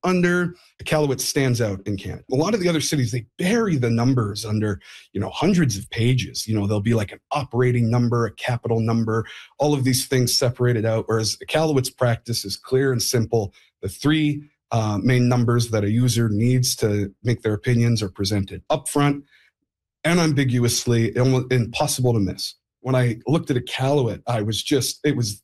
under. Iqaluit stands out in Canada. A lot of the other cities, they bury the numbers under, hundreds of pages. There'll be like an operating number, a capital number, all of these things separated out. Whereas Iqaluit's practice is clear and simple. The three main numbers that a user needs to make their opinions are presented upfront, unambiguously, almost impossible to miss. When I looked at Iqaluit, it was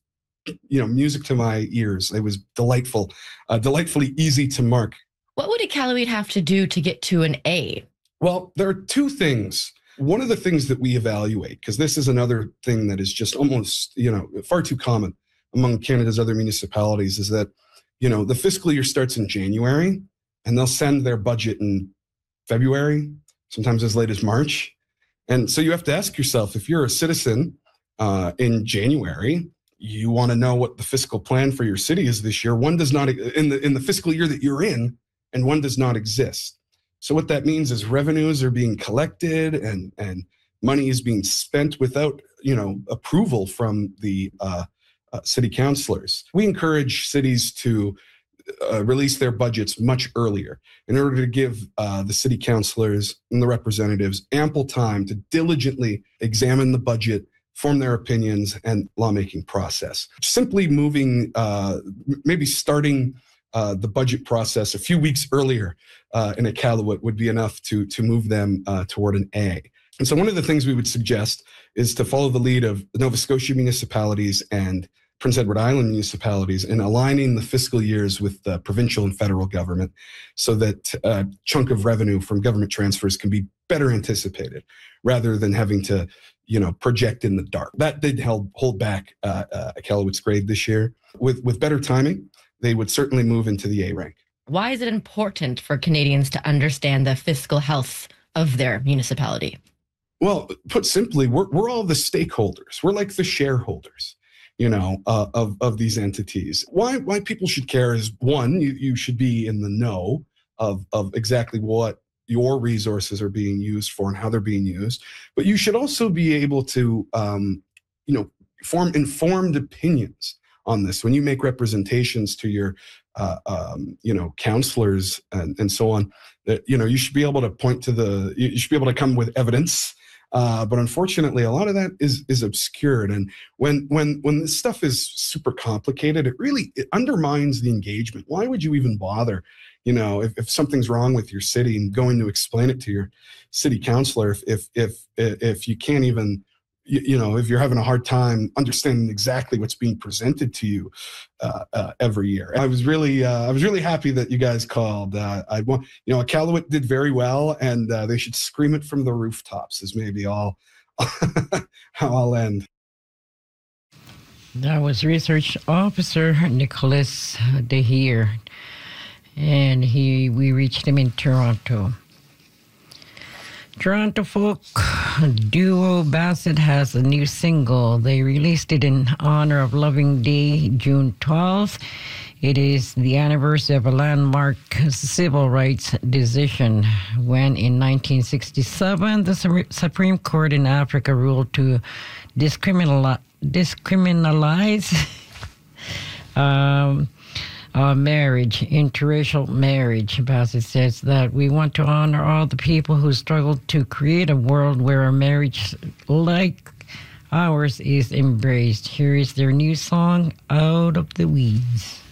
music to my ears. It was delightful, delightfully easy to mark. What would Iqaluit have to do to get to an A? Well, there are two things. One of the things that we evaluate, because this is another thing that is just almost, far too common among Canada's other municipalities, is that, the fiscal year starts in January and they'll send their budget in February, sometimes as late as March. And so you have to ask yourself, if you're a citizen in January, you want to know what the fiscal plan for your city is this year. One does not, in the fiscal year that you're in, and one does not exist. So what that means is revenues are being collected and money is being spent without, approval from the city councilors. We encourage cities to release their budgets much earlier in order to give the city councilors and the representatives ample time to diligently examine the budget, form their opinions, and lawmaking process. Simply moving, maybe starting the budget process a few weeks earlier in Iqaluit would be enough to move them toward an A. And so one of the things we would suggest is to follow the lead of the Nova Scotia municipalities and Prince Edward Island municipalities in aligning the fiscal years with the provincial and federal government so that a chunk of revenue from government transfers can be better anticipated rather than having to, project in the dark. That did hold back Iqaluit's grade this year. With better timing, they would certainly move into the A rank. Why is it important for Canadians to understand the fiscal health of their municipality? Well, put simply, we're all the stakeholders. We're like the shareholders, of these entities. Why people should care is, one, you should be in the know of exactly what your resources are being used for and how they're being used. But you should also be able to, form informed opinions on this. When you make representations to your, counselors and so on, that, you should be able to you should be able to come with evidence. But unfortunately, a lot of that is obscured. And when this stuff is super complicated, it undermines the engagement. Why would you even bother? If something's wrong with your city and going to explain it to your city councilor, if you can't even, if you're having a hard time understanding exactly what's being presented to you every year. I was really happy that you guys called. Iqaluit did very well, and they should scream it from the rooftops. Is maybe all how I'll end. That was Research Officer Nicholas Dehere, and we reached him in Toronto. Toronto folk duo Bassett has a new single. They released it in honor of Loving Day, June 12th. It is the anniversary of a landmark civil rights decision when in 1967 the Supreme Court in Africa ruled to decriminalize marriage, interracial marriage. Bassett says that we want to honor all the people who struggled to create a world where a marriage like ours is embraced. Here is their new song, Out of the Weeds.